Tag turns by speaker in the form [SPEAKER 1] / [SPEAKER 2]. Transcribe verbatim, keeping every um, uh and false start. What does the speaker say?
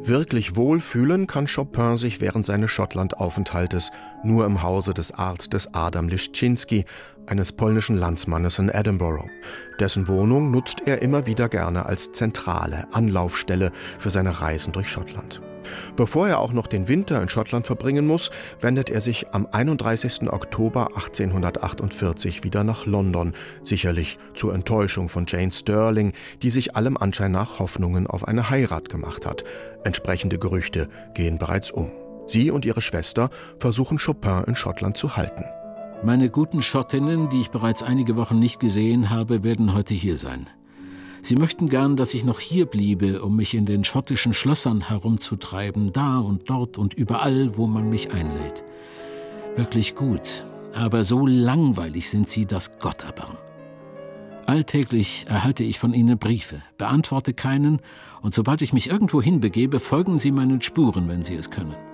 [SPEAKER 1] Wirklich wohlfühlen kann Chopin sich während seines Schottlandaufenthaltes nur im Hause des Arztes Adam Liszczynski, eines polnischen Landsmannes in Edinburgh. Dessen Wohnung nutzt er immer wieder gerne als zentrale Anlaufstelle für seine Reisen durch Schottland. Bevor er auch noch den Winter in Schottland verbringen muss, wendet er sich am einunddreißigsten Oktober achtzehnhundertachtundvierzig wieder nach London, sicherlich zur Enttäuschung von Jane Stirling, die sich allem Anschein nach Hoffnungen auf eine Heirat gemacht hat. Entsprechende Gerüchte gehen bereits um. Sie und ihre Schwester versuchen Chopin in Schottland zu halten.
[SPEAKER 2] Meine guten Schottinnen, die ich bereits einige Wochen nicht gesehen habe, werden heute hier sein. Sie möchten gern, dass ich noch hier bliebe, um mich in den schottischen Schlössern herumzutreiben, da und dort und überall, wo man mich einlädt. Wirklich gut, aber so langweilig sind sie, dass Gott erbarm. Alltäglich erhalte ich von ihnen Briefe, beantworte keinen, und sobald ich mich irgendwo hinbegebe, folgen sie meinen Spuren, wenn sie es können.